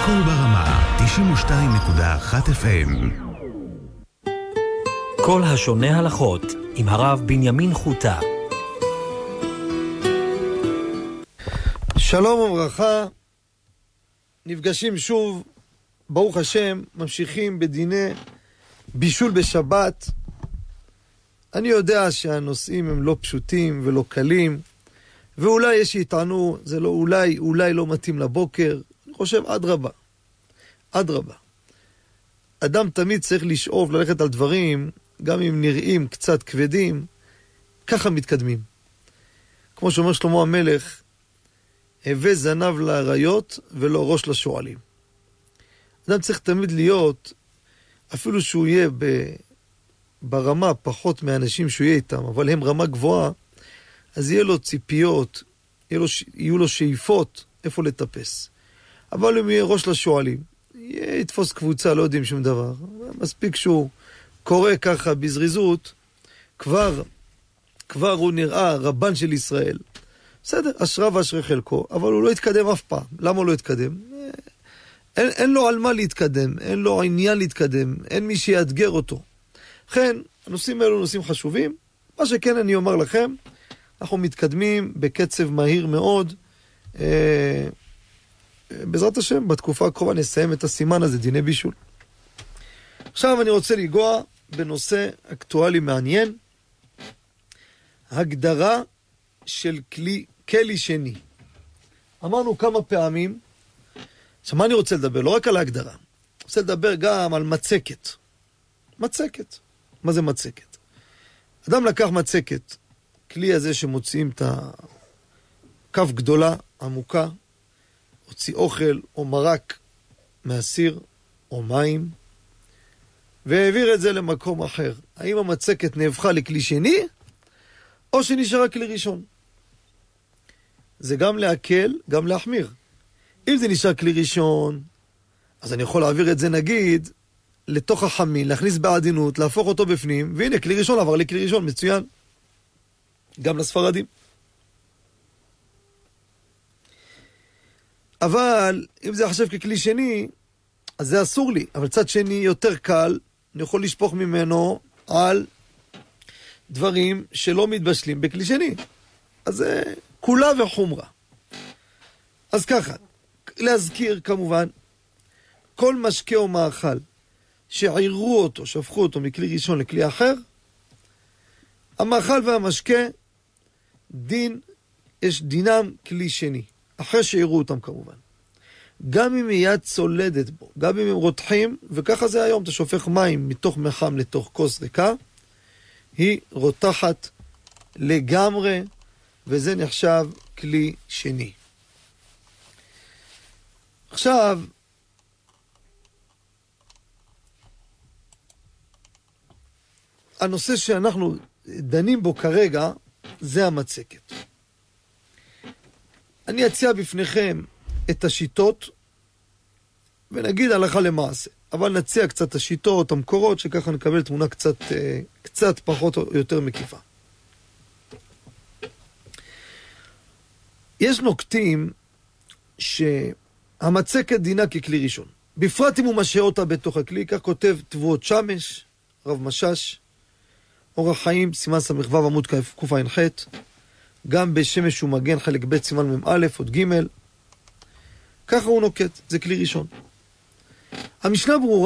קול ברמה, 92.1 FM. כל השונה הלכות, עם הרב בנימין חוטה. שלום וברכה, נפגשים שוב, ברוך השם, ממשיכים בדיני בישול בשבת. אני יודע שהנושאים הם לא פשוטים ולא קלים, ואולי יש שיטענו, זה לא אולי לא מתאים לבוקר. אני חושב אדרבה. אדם תמיד צריך לשאוף ללכת על דברים, גם אם נראים קצת כבדים, ככה מתקדמים. כמו שאומר שלמה המלך, הווה זנב לאריות ולא ראש לשועלים. אדם צריך תמיד להיות, אפילו שהוא יהיה ברמה פחות מהאנשים שהוא יהיה איתם, אבל הם רמה גבוהה, אז יהיה לו ציפיות, יהיו לו שאיפות איפה לטפס. אבל אם יהיה ראש לשועלים, יתפוס קבוצה, לא יודעים שום דבר. מספיק שהוא קורא ככה בזריזות, כבר הוא נראה רבן של ישראל. בסדר, אשרה ואשרי חלקו, אבל הוא לא יתקדם אף פעם. למה הוא לא יתקדם? אין לו על מה להתקדם, אין לו עניין להתקדם, אין מי שיאתגר אותו. לכן, הנושאים האלו נושאים חשובים. מה שכן אני אומר לכם, אנחנו מתקדמים בקצב מהיר מאוד. בעזרת השם, בתקופה הקרובה נסיים את הסימן הזה, דיני בישול. עכשיו אני רוצה לגוע בנושא אקטואלי מעניין, הגדרה של כלי שני. אמרנו כמה פעמים, עכשיו מה אני רוצה לדבר? לא רק על ההגדרה, אני רוצה לדבר גם על מצקת. מצקת. מה זה מצקת? אדם לקח מצקת, כלי הזה שמוציאים את הכף גדולה, עמוקה, הוציא אוכל או מרק מהסיר או מים, והעביר את זה למקום אחר. האם המצקת נהפכה לכלי שני, או שנשארה כלי ראשון? זה גם להקל, גם להחמיר. אם זה נשאר כלי ראשון, אז אני יכול להעביר את זה נגיד לתוך החמין, להכניס בעדינות, להפוך אותו בפנים, והנה כלי ראשון עבר לכלי ראשון, מצוין. גם לספרדים. אבל אם זה יחשב ככלי שני, אז זה אסור לי. אבל צד שני יותר קל, אני יכול לשפוך ממנו על דברים שלא מתבשלים בכלי שני. אז זה כולה וחומרה. אז ככה, להזכיר כמובן, כל משקה או מאכל שעירו אותו, שפכו אותו מכלי ראשון לכלי אחר, המאכל והמשקה, יש דינם כלי שני. אחרי שעירו אותם כמובן. גם אם יד צולדת בו, גם אם הם רותחים, וככה זה היום, אתה שופך מים מתוך מחם לתוך כוס ריקה, היא רותחת לגמרי, וזה נחשב כלי שני. עכשיו, הנושא שאנחנו דנים בו כרגע, זה המצקת. אני אציע בפניכם את השיטות, ונגיד הלכה למעשה. אבל נציע קצת השיטות, המקורות, שככה נקבל תמונה קצת פחות או יותר מקיפה. יש נוקטים שהמצקת דינה ככלי ראשון. בפרט אם הוא משאיר אותה בתוך הכלי, כך כותב תבואות שמש, רב משש, אורח חיים, סימן סמ"ו עמוד קע"ח, גם בשמש ומגן חלק ב' סימן מ"א עוד ג', ככה הוא נוקט, זה כלי ראשון. המשנה ברורה